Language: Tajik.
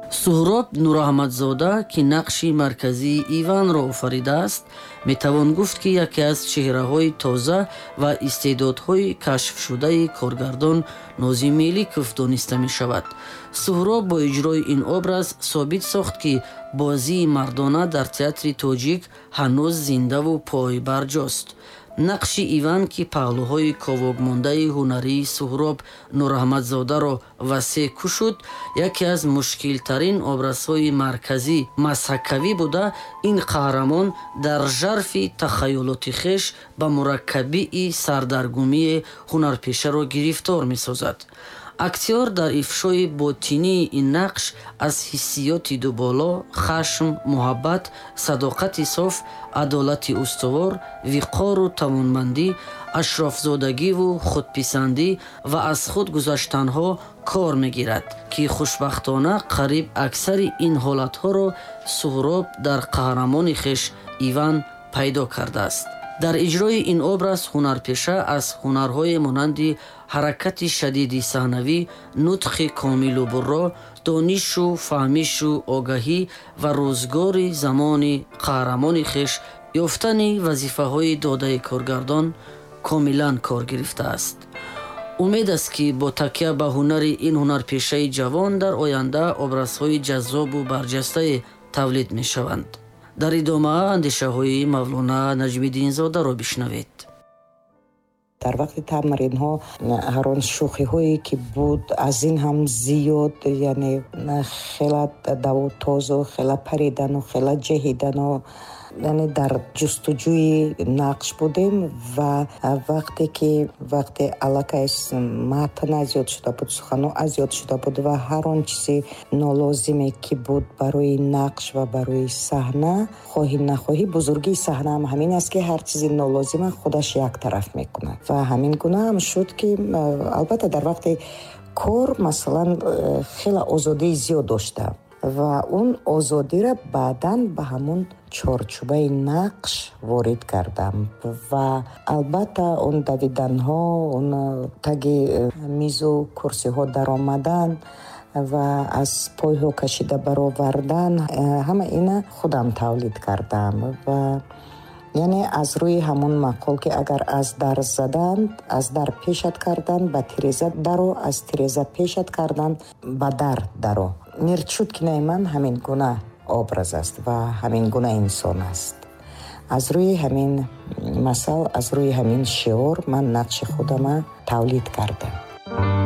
суҳроб нураҳматзода ки нақши марказии иванро офаридааст, метавон гуфт ки яке аз чеҳраҳои тоза ва истеъдодҳои кашфшудаи коргардон Нозим Меликов дониста мешавад. суҳроб бо иҷрои ин образ собит сохт ки бозии мардона дар театри тоҷик ҳанӯз зиндаву пойбарҷост. нақши иван ки паҳлӯҳои ковокмондаи ҳунарии суҳроб нураҳматзодаро васеъ кушуд, яке аз мушкилтарин образҳои марказӣ мазҳакавӣ буда, ин қаҳрамон дар жарфи тахайюлоти хеш ба мураккабии сардаргумии ҳунарпешаро гирифтор месозад. актёр дар ифшои ботинии ин нақш аз ҳиссиёти дуболо, хашм, муҳаббат, садоқати соф, адолати устувор, виқору тавонмандӣ, ашрофзодагиву худписандӣ ва аз худ гузаштанҳо кор мегирад, ки хушбахтона қариб аксари ин ҳолатҳоро суҳроб дар қаҳрамони хеш Иван пайдо кардааст. дар иҷрои ин образ ҳунарпеша аз ҳунарҳое монанди ҳаракати шадиди саҳнавӣ, нутқи комилу бурро, донишу фаҳмишу огаҳӣ ва рӯзгори замони қаҳрамони хеш ёфтани вазифаҳои додаи коргардон комилан кор гирифтааст. умед аст ки бо такя ба ҳунари ин ҳунарпешаи ҷавон дар оянда образҳои ҷаззобу барҷастае тавлид мешаванд. дар идома андешаҳои Мавлона Наҷмиддинзодаро бишнавед. дар вақти тамринҳо ҳар он шӯхиҳое ки буд аз ин ҳам зиёд, яъне хела даву тозу хела паридану хела ҷаҳидану, яъне дар ҷустуҷӯи нақш будем ва вақте аллакай матн азёд шуда буд, сухану азёд шуда буд ва ҳар он чизи нолозиме ки буд барои нақш ва барои саҳна, хоҳӣ нахоҳӣ бузургии саҳна ҳам ҳамин аст ки ҳар чизи нолозима худаш як тараф мекунад ва ҳамин гуна ҳам шуд ки албатта дар вақти кор масалан хела озодии зиёд доштам ва он озодиро баъдан ба ҳамун чорчӯбаи нақш ворид кардам ва албатта он давиданҳо, он таги мизу курсиҳо даромадан ва аз пойҳо кашида баровардан, ҳама ина худам тавлид кардам ва яъне аз рӯи ҳамун мақол ки агар аз дар заданд, аз дар пешат кардан ба тиреза даро, аз тиреза пешат кардан ба дар даро. мирчуд ки не ман ҳамин гуна образ аст ва ҳамин гуна инсон аст. аз рӯи ҳамин масал, аз рӯи ҳамин шиор ман нақши худама тавлид кардам.